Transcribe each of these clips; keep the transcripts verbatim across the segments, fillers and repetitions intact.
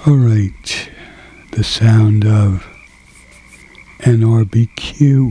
All right, the sound of N R B Q,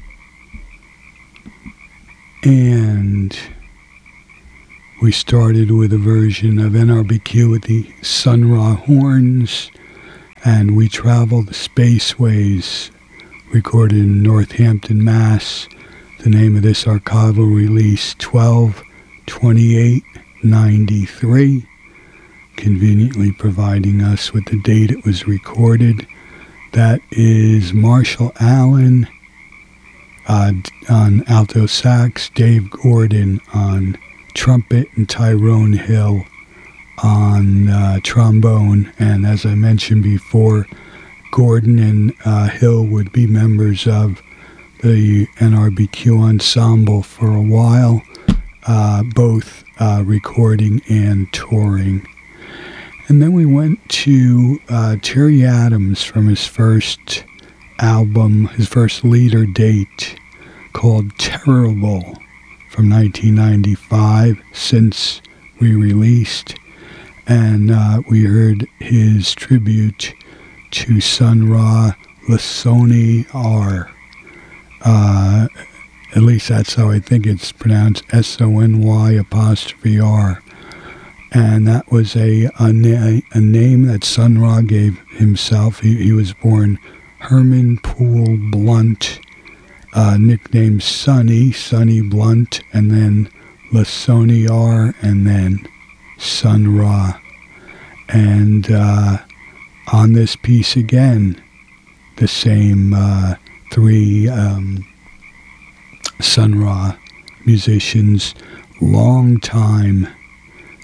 and we started with a version of N R B Q with the Sun Ra horns, and We Travel the Spaceways, recorded in Northampton, Mass. The name of this archival release, twelve twenty-eight ninety-three, conveniently providing us with the date it was recorded. That is Marshall Allen uh, on alto sax, Dave Gordon on trumpet, and Tyrone Hill on uh, trombone. And as I mentioned before, Gordon and uh, Hill would be members of the N R B Q ensemble for a while, uh, both uh, recording and touring. And then we went to uh, Terry Adams from his first album, his first leader date, called Terrible, from nineteen ninety-five, since re-released. And uh, we heard his tribute to Sun Ra Lasoni R. Uh, at least that's how I think it's pronounced, S O N Y apostrophe R. And that was a, a, na- a name that Sun Ra gave himself. He, he was born Herman Poole Blunt, uh, nicknamed Sonny, Sonny Blunt, and then Lasoni R, and then Sun Ra. And uh, on this piece again, the same uh, three um, Sun Ra musicians, long time